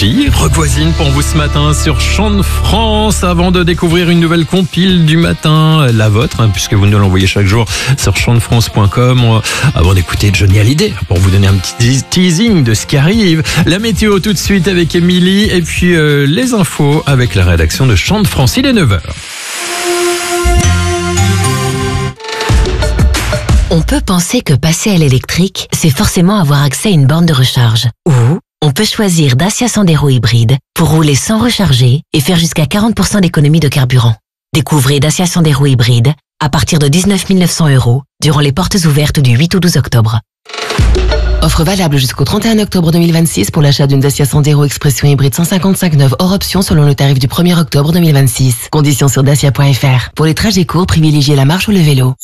Sophie Revoisine pour vous ce matin sur Chant de France. Avant de découvrir une nouvelle compile du matin, la vôtre, puisque vous nous l'envoyez chaque jour sur chantdefrance.com. Avant d'écouter Johnny Hallyday, pour vous donner un petit teasing de ce qui arrive. La météo tout de suite avec Émilie et puis les infos avec la rédaction de Chant de France. Il est 9h. On peut penser que passer à l'électrique, c'est forcément avoir accès à une borne de recharge. Ou on peut choisir Dacia Sandero hybride pour rouler sans recharger et faire jusqu'à 40% d'économie de carburant. Découvrez Dacia Sandero hybride à partir de 19 900 € durant les portes ouvertes du 8 au 12 octobre. Offre valable jusqu'au 31 octobre 2026 pour l'achat d'une Dacia Sandero Expression hybride 155 neuve hors option selon le tarif du 1er octobre 2026. Conditions sur dacia.fr. Pour les trajets courts, privilégiez la marche ou le vélo.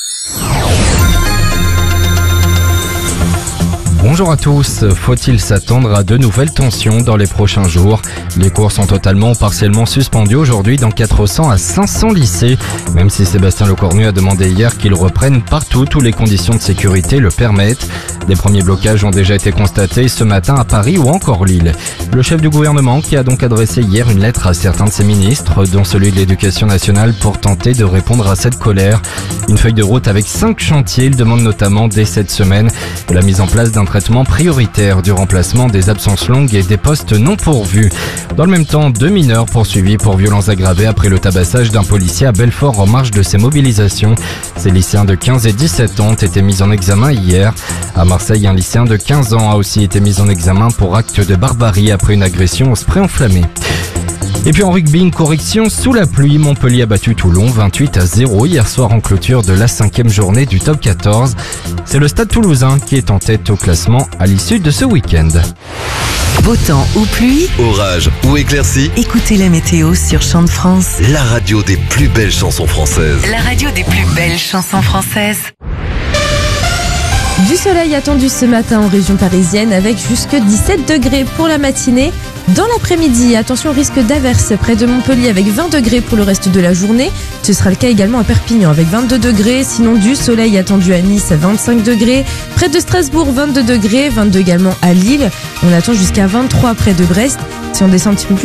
Bonjour à tous. Faut-il s'attendre à de nouvelles tensions dans les prochains jours? Les cours sont totalement ou partiellement suspendus aujourd'hui dans 400 à 500 lycées, même si Sébastien Lecornu a demandé hier qu'ils reprennent partout où les conditions de sécurité le permettent. Des premiers blocages ont déjà été constatés ce matin à Paris ou encore Lille. Le chef du gouvernement qui a donc adressé hier une lettre à certains de ses ministres, dont celui de l'Éducation nationale, pour tenter de répondre à cette colère. Une feuille de route avec 5 chantiers. Il demande notamment dès cette semaine la mise en place d'un traitement prioritaire du remplacement des absences longues et des postes non pourvus. Dans le même temps, 2 mineurs poursuivis pour violences aggravées après le tabassage d'un policier à Belfort en marge de ses mobilisations. Ces lycéens de 15 et 17 ans ont été mis en examen hier. À Marseille, un lycéen de 15 ans a aussi été mis en examen pour acte de barbarie après une agression au spray enflammé. Et puis en rugby, une correction sous la pluie. Montpellier a battu Toulon 28-0 hier soir en clôture de la 5e journée du top 14. C'est le Stade Toulousain qui est en tête au classement à l'issue de ce week-end. Beau temps ou pluie, Orage ou éclaircie, écoutez la météo sur Chant de France. la radio des plus belles chansons françaises. La radio des plus belles chansons françaises. Du soleil attendu ce matin en région parisienne avec jusque 17 degrés pour la matinée. Dans l'après-midi, attention au risque d'averse près de Montpellier avec 20 degrés pour le reste de la journée. Ce sera le cas également à Perpignan avec 22 degrés. Sinon du soleil attendu à Nice à 25 degrés. Près de Strasbourg, 22 degrés. 22 également à Lille. On attend jusqu'à 23 près de Brest. Si on descend un petit peu plus